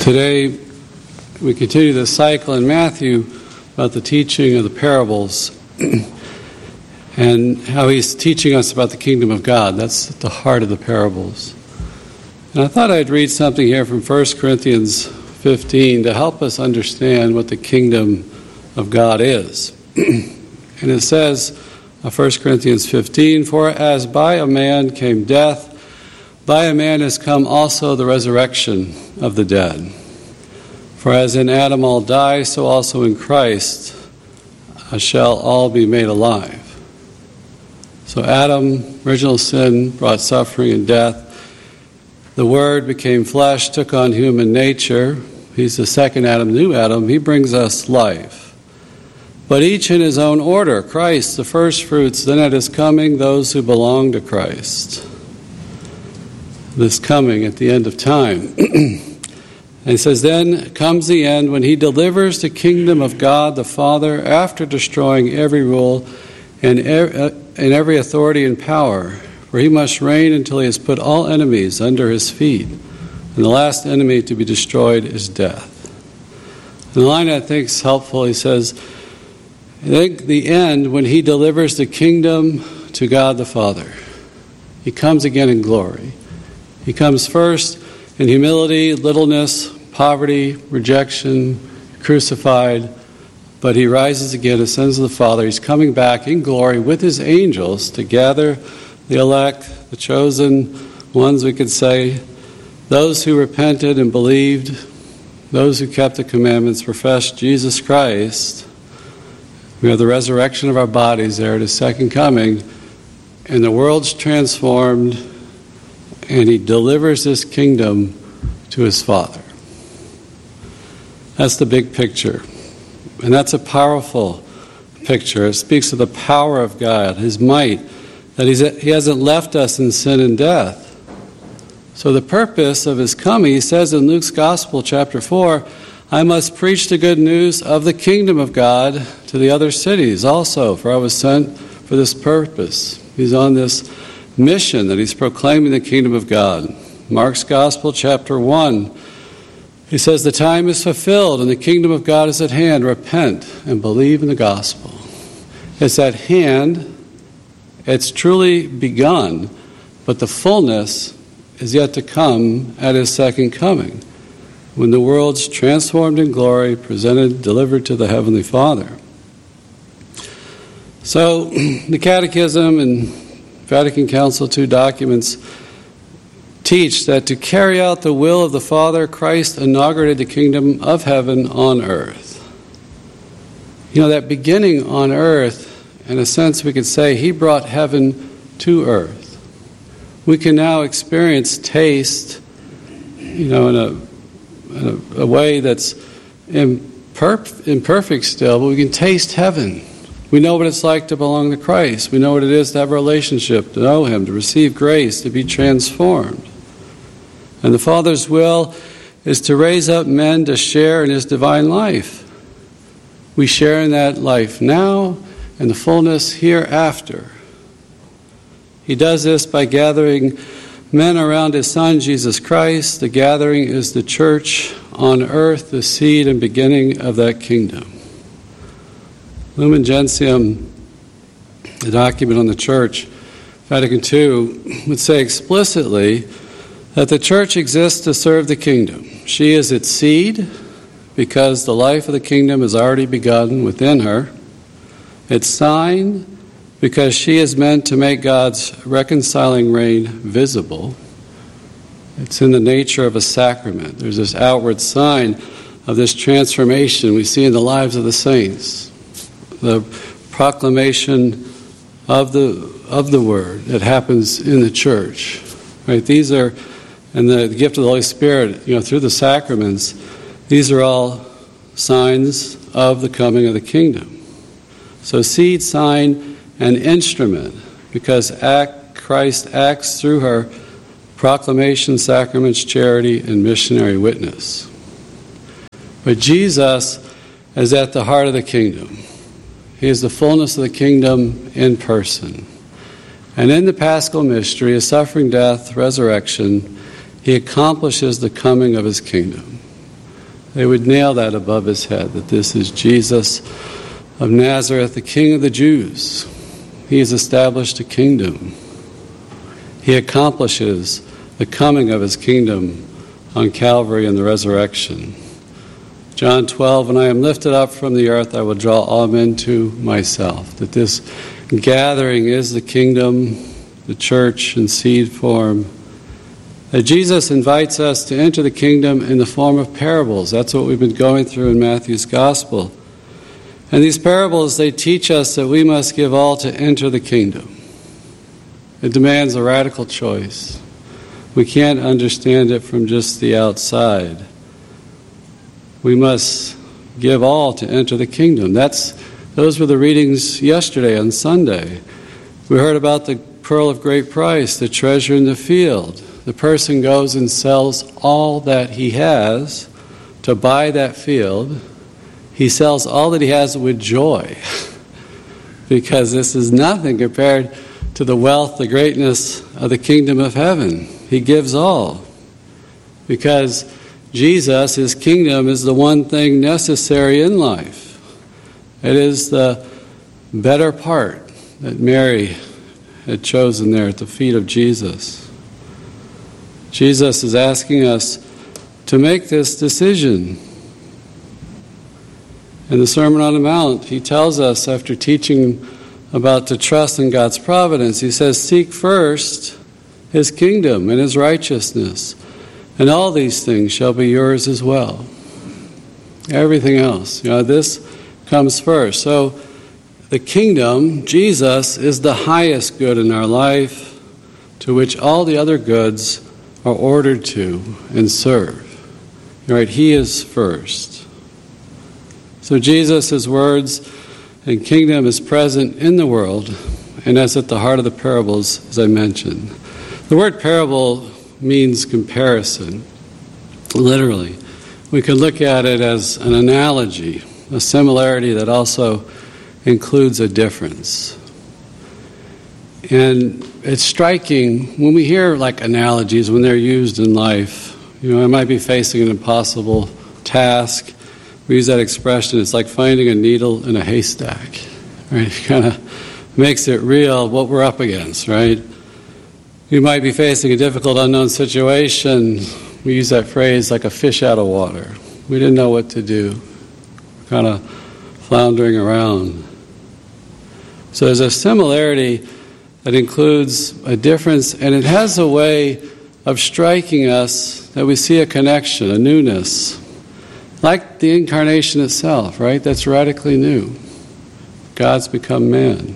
Today, we continue the cycle in Matthew about the teaching of the parables and how he's teaching us about the kingdom of God. That's at the heart of the parables. And I thought I'd read something here from 1 Corinthians 15 to help us understand what the kingdom of God is. And it says, 1 Corinthians 15, "For as by a man came death, by a man has come also the resurrection of the dead. For as in Adam all die, so also in Christ shall all be made alive." So Adam, original sin, brought suffering and death. The Word became flesh, took on human nature. He's the second Adam, new Adam. He brings us life. But each in his own order. Christ, the first fruits, then at his coming, those who belong to Christ. This coming at the end of time. And he says, "Then comes the end when he delivers the kingdom of God the Father after destroying every rule and every authority and power. For he must reign until he has put all enemies under his feet. And the last enemy to be destroyed is death." And the line I think is helpful. He says, I think the end when he delivers the kingdom to God the Father. He comes again in glory. He comes first in humility, littleness, poverty, rejection, crucified, but he rises again, ascends to the Father. He's coming back in glory with his angels to gather the elect, the chosen ones, we could say, those who repented and believed, those who kept the commandments, professed Jesus Christ. We have the resurrection of our bodies there at his second coming, and the world's transformed, and he delivers this kingdom to his Father. That's the big picture. And that's a powerful picture. It speaks of the power of God, his might, that he hasn't left us in sin and death. So the purpose of his coming, he says in Luke's Gospel, chapter 4, "I must preach the good news of the kingdom of God to the other cities also, for I was sent for this purpose." He's on this mission that he's proclaiming the kingdom of God. Mark's Gospel, chapter 1, he says, "The time is fulfilled and the kingdom of God is at hand. Repent and believe in the gospel." It's at hand. It's truly begun, but the fullness is yet to come at his second coming, when the world's transformed in glory, presented, delivered to the Heavenly Father. So, the Catechism and Vatican Council II documents teach that to carry out the will of the Father, Christ inaugurated the kingdom of heaven on earth. You know, that beginning on earth, in a sense we could say, he brought heaven to earth. We can now experience, taste, in a way that's imperfect still, but we can taste heaven. We know what it's like to belong to Christ. We know what it is to have a relationship, to know him, to receive grace, to be transformed. And the Father's will is to raise up men to share in his divine life. We share in that life now and the fullness hereafter. He does this by gathering men around his Son, Jesus Christ. The gathering is the church on earth, the seed and beginning of that kingdom. Lumen Gentium, the document on the church, Vatican II, would say explicitly that the church exists to serve the kingdom. She is its seed because the life of the kingdom has already begun within her. Its sign because she is meant to make God's reconciling reign visible. It's in the nature of a sacrament. There's this outward sign of this transformation we see in the lives of the saints. The proclamation of the word that happens in the church. Right? These are, and the gift of the Holy Spirit, through the sacraments, these are all signs of the coming of the kingdom. So seed, sign, and instrument, because Christ acts through her proclamation, sacraments, charity, and missionary witness. But Jesus is at the heart of the kingdom. He is the fullness of the kingdom in person. And in the Paschal mystery, his suffering, death, resurrection, he accomplishes the coming of his kingdom. They would nail that above his head, that this is Jesus of Nazareth, the King of the Jews. He has established a kingdom. He accomplishes the coming of his kingdom on Calvary and the resurrection. John 12, "When I am lifted up from the earth, I will draw all men to myself." That this gathering is the kingdom, the church in seed form. That Jesus invites us to enter the kingdom in the form of parables. That's what we've been going through in Matthew's gospel. And these parables, they teach us that we must give all to enter the kingdom. It demands a radical choice. We can't understand it from just the outside. We must give all to enter the kingdom. Those were the readings yesterday on Sunday. We heard about the pearl of great price, the treasure in the field. The person goes and sells all that he has to buy that field. He sells all that he has with joy, because this is nothing compared to the wealth, the greatness of the kingdom of heaven. He gives all, because Jesus, his kingdom, is the one thing necessary in life. It is the better part that Mary had chosen there at the feet of Jesus. Jesus is asking us to make this decision. In the Sermon on the Mount, he tells us, after teaching about to trust in God's providence, he says, "Seek first his kingdom and his righteousness, and all these things shall be yours as well." Everything else, this comes first. So the kingdom, Jesus, is the highest good in our life, to which all the other goods are ordered to and serve. Right? He is first. So Jesus' words and kingdom is present in the world, and that's at the heart of the parables, as I mentioned. The word parable means comparison, literally. We could look at it as an analogy, a similarity that also includes a difference. And it's striking when we hear analogies, when they're used in life. I might be facing an impossible task. We use that expression, it's like finding a needle in a haystack. Right? It kind of makes it real what we're up against, right? You might be facing a difficult, unknown situation. We use that phrase like a fish out of water. We didn't know what to do. Kind of floundering around. So there's a similarity that includes a difference, and it has a way of striking us that we see a connection, a newness. Like the incarnation itself, right? That's radically new. God's become man.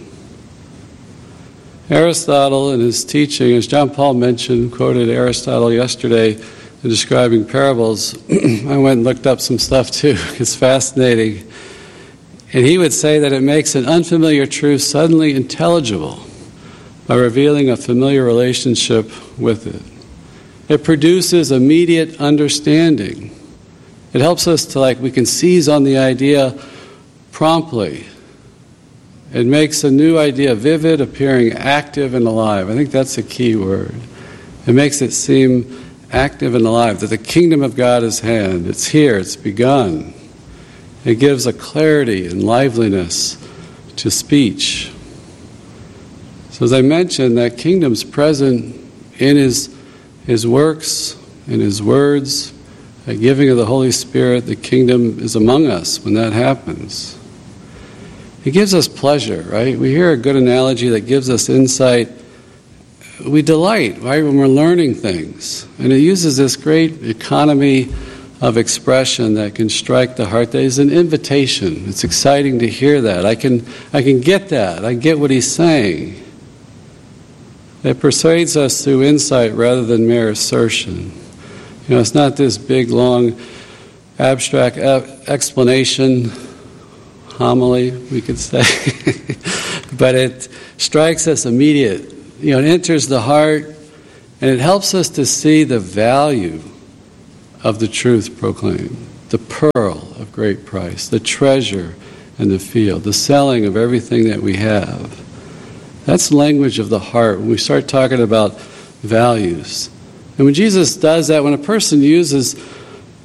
Aristotle in his teaching, as John Paul mentioned, quoted Aristotle yesterday in describing parables. I went and looked up some stuff too. It's fascinating. And he would say that it makes an unfamiliar truth suddenly intelligible by revealing a familiar relationship with it. It produces immediate understanding. It helps us to, we can seize on the idea promptly. It makes a new idea vivid, appearing active and alive. I think that's a key word. It makes it seem active and alive, that the kingdom of God is hand. It's here, it's begun. It gives a clarity and liveliness to speech. So as I mentioned, that kingdom's present in his works, in his words, the giving of the Holy Spirit. The kingdom is among us when that happens. It gives us pleasure, right? We hear a good analogy that gives us insight. We delight, right, when we're learning things. And it uses this great economy of expression that can strike the heart. That is an invitation. It's exciting to hear that. I can get that. I get what he's saying. It persuades us through insight rather than mere assertion. It's not this big, long, abstract explanation, homily, we could say. But it strikes us immediate. It enters the heart, and it helps us to see the value of the truth proclaimed, the pearl of great price, the treasure in the field, the selling of everything that we have. That's language of the heart when we start talking about values. And when Jesus does that, when a person uses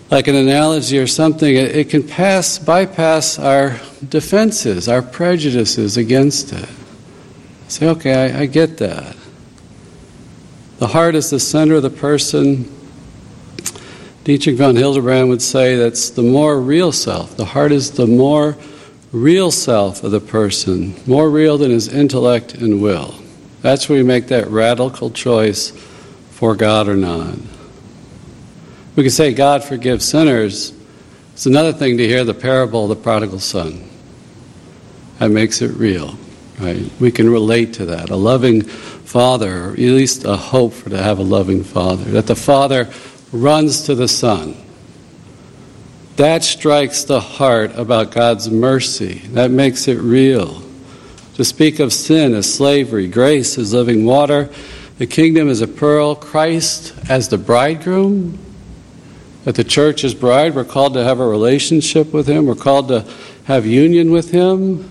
like an analogy or something, it can bypass our defenses, our prejudices against it. Say, okay, I get that. The heart is the center of the person. Dietrich von Hildebrand would say that's the more real self. The heart is the more real self of the person, more real than his intellect and will. That's where we make that radical choice for God or not. We can say God forgives sinners. It's another thing to hear the parable of the prodigal son. That makes it real, right? We can relate to that. A loving father, or at least a hope for to have a loving father. That the father runs to the son. That strikes the heart about God's mercy. That makes it real. To speak of sin as slavery, grace as living water, the kingdom as a pearl, Christ as the bridegroom, that the church is bride, we're called to have a relationship with Him, we're called to have union with Him.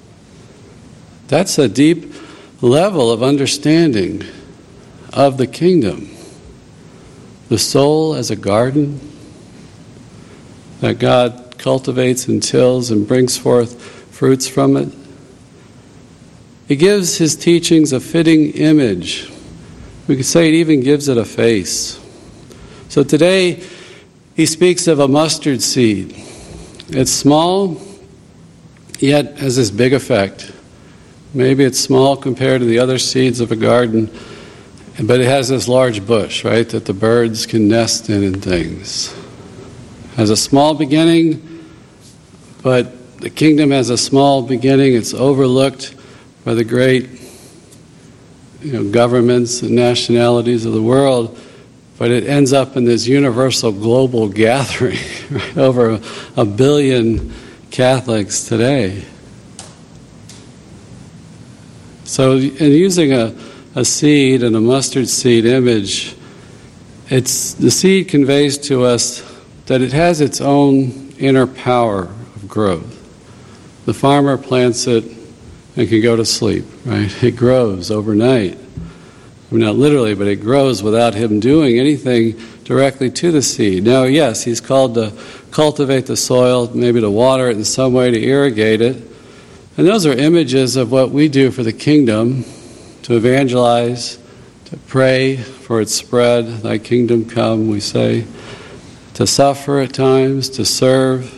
That's a deep level of understanding of the kingdom. The soul as a garden that God cultivates and tills and brings forth fruits from it. It gives His teachings a fitting image. We could say it even gives it a face. So today, He speaks of a mustard seed. It's small, yet has this big effect. Maybe it's small compared to the other seeds of a garden, but it has this large bush, right, that the birds can nest in and things. It has a small beginning, but the kingdom has a small beginning. It's overlooked by the great governments and nationalities of the world, but it ends up in this universal global gathering, right? Over 1 billion Catholics today. So in using a seed and a mustard seed image, the seed conveys to us that it has its own inner power of growth. The farmer plants it and can go to sleep, right? It grows overnight. Not literally, but it grows without him doing anything directly to the seed. Now, yes, he's called to cultivate the soil, maybe to water it in some way, to irrigate it. And those are images of what we do for the kingdom, to evangelize, to pray for its spread, thy kingdom come, we say, to suffer at times, to serve,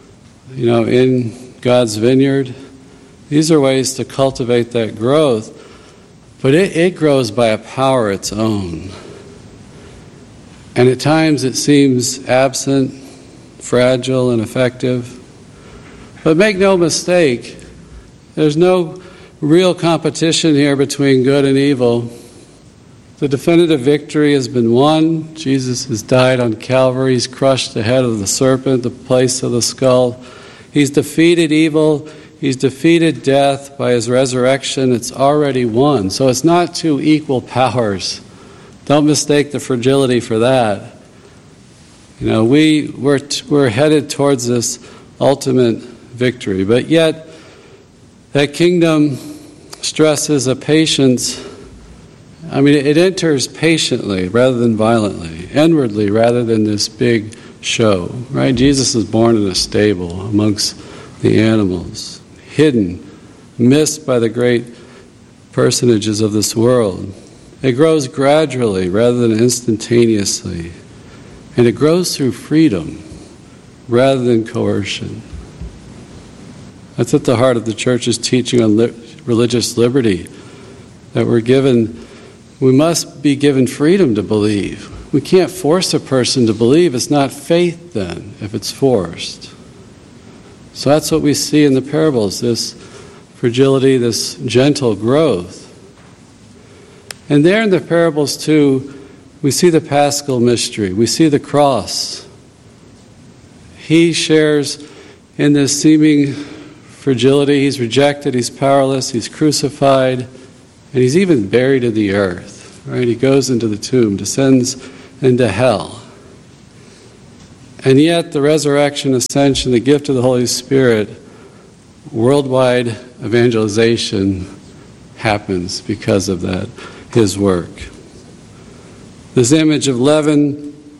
in God's vineyard. These are ways to cultivate that growth. But it grows by a power its own. And at times it seems absent, fragile, and ineffective. But make no mistake, there's no real competition here between good and evil. The definitive victory has been won. Jesus has died on Calvary. He's crushed the head of the serpent, the place of the skull. He's defeated evil. He's defeated death by His resurrection. It's already won. So it's not two equal powers. Don't mistake the fragility for that. We're headed towards this ultimate victory. But yet, that kingdom stresses a patience. It enters patiently rather than violently, inwardly rather than this big show. Right? Jesus was born in a stable amongst the animals, hidden, missed by the great personages of this world. It grows gradually rather than instantaneously. And it grows through freedom rather than coercion. That's at the heart of the Church's teaching on religious liberty, that we must be given freedom to believe. We can't force a person to believe. It's not faith then, if it's forced. So that's what we see in the parables, this fragility, this gentle growth. And there in the parables too, we see the Paschal mystery. We see the cross. He shares in this seeming fragility. He's rejected, he's powerless, he's crucified, and he's even buried in the earth. Right? He goes into the tomb, descends into hell. And yet the resurrection, ascension, the gift of the Holy Spirit, worldwide evangelization happens because of that, His work. This image of leaven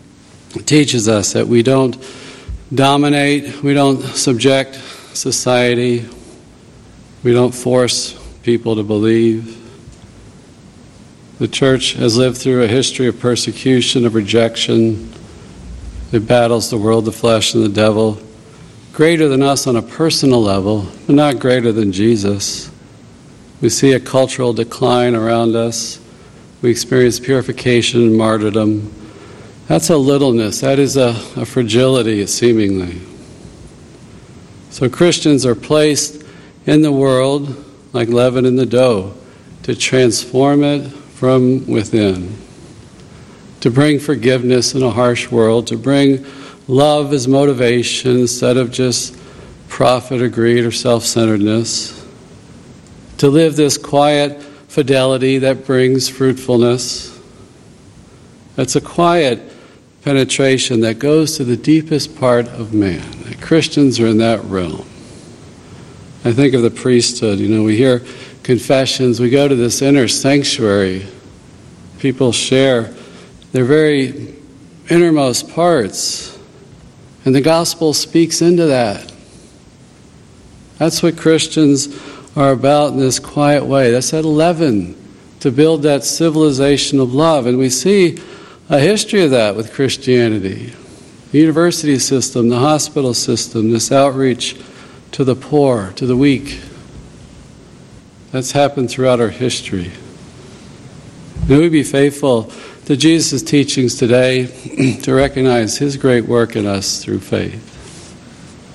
teaches us that we don't dominate, we don't subject society, we don't force people to believe. The church has lived through a history of persecution, of rejection. It battles the world, the flesh, and the devil. Greater than us on a personal level, but not greater than Jesus. We see a cultural decline around us. We experience purification and martyrdom. That's a littleness. That is a fragility, seemingly. So Christians are placed in the world like leaven in the dough to transform it from within, to bring forgiveness in a harsh world, to bring love as motivation instead of just profit or greed or self-centeredness, to live this quiet fidelity that brings fruitfulness. That's a quiet penetration that goes to the deepest part of man. Christians are in that realm. I think of the priesthood. We hear confessions. We go to this inner sanctuary. People share their very innermost parts. And the gospel speaks into that. That's what Christians are about in this quiet way. That's that leaven to build that civilization of love. And we see a history of that with Christianity. The university system, the hospital system, this outreach to the poor, to the weak. That's happened throughout our history. May we be faithful to Jesus' teachings today to recognize his great work in us through faith.